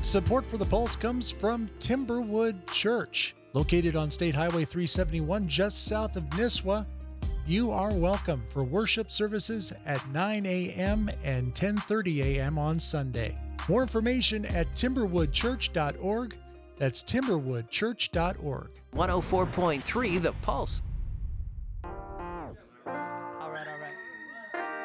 Support for the Pulse comes from Timberwood Church, located on State Highway 371 just south of Nisswa. You are welcome for worship services at 9 a.m. and 10:30 a.m. on Sunday. More information at timberwoodchurch.org. That's timberwoodchurch.org. 104.3 The Pulse.